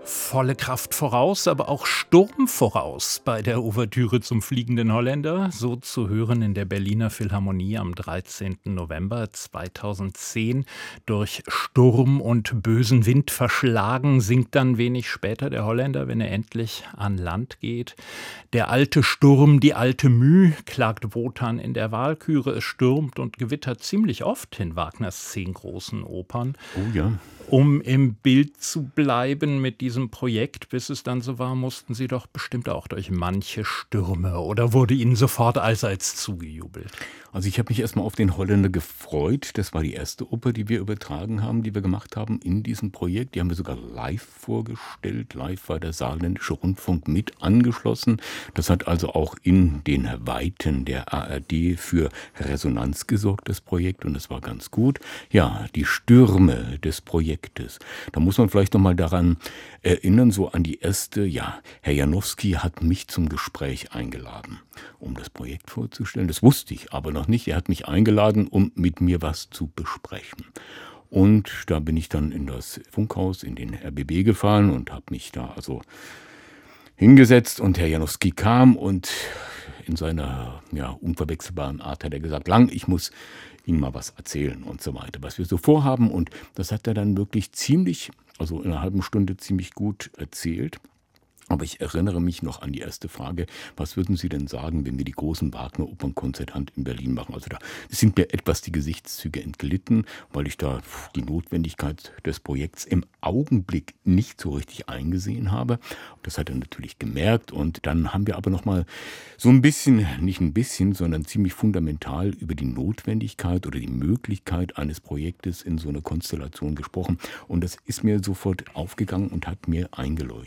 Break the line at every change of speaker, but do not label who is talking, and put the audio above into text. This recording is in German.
Volle Kraft voraus, aber auch Sturm voraus bei der Ouvertüre zum Fliegenden Holländer, so zu hören in der Berliner Philharmonie am 13. November 2010. Durch Sturm und bösen Wind verschlagen singt dann wenig später der Holländer, wenn er endlich an Land geht. Der alte Sturm, die alte Müh, klagt Wotan in der Walküre. Es stürmt und gewittert ziemlich oft in Wagners 10 großen Opern.
Oh ja.
Um im Bild zu bleiben mit diesem Projekt, bis es dann so war, mussten Sie doch bestimmt auch durch manche Stürme, oder wurde Ihnen sofort allseits zugejubelt?
Also ich habe mich erstmal auf den Holländer gefreut. Das war die erste Oper, die wir übertragen haben, die wir gemacht haben in diesem Projekt. Die haben wir sogar live vorgestellt. Live war der Saarländische Rundfunk mit angeschlossen. Das hat also auch in den Weiten der ARD für Resonanz gesorgt, das Projekt. Und das war ganz gut. Ja, die Stürme des Projektes. Da muss man vielleicht nochmal daran erinnern, so an die erste. Ja, Herr Janowski hat mich zum Gespräch eingeladen, um das Projekt vorzustellen. Das wusste ich aber noch nicht. Er hat mich eingeladen, um mit mir was zu besprechen. Und da bin ich dann in das Funkhaus, in den RBB gefahren und habe mich da also hingesetzt. Und Herr Janowski kam und in seiner unverwechselbaren Art hat er gesagt: Lang, ich muss Ihnen mal was erzählen und so weiter, was wir so vorhaben. Und das hat er dann wirklich also in einer halben Stunde ziemlich gut erzählt. Aber ich erinnere mich noch an die erste Frage: Was würden Sie denn sagen, wenn wir die großen Wagner-Opernkonzerthand in Berlin machen? Also da sind mir etwas die Gesichtszüge entglitten, weil ich da die Notwendigkeit des Projekts im Augenblick nicht so richtig eingesehen habe. Das hat er natürlich gemerkt, und dann haben wir aber noch mal so ein bisschen, nicht ein bisschen, sondern ziemlich fundamental über die Notwendigkeit oder die Möglichkeit eines Projektes in so einer Konstellation gesprochen. Und das ist mir sofort aufgegangen und hat mir eingeleuchtet.